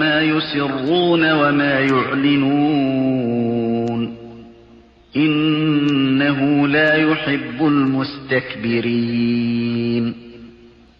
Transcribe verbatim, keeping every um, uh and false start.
ما يسرون وما يعلنون إنه لا يحب المستكبرين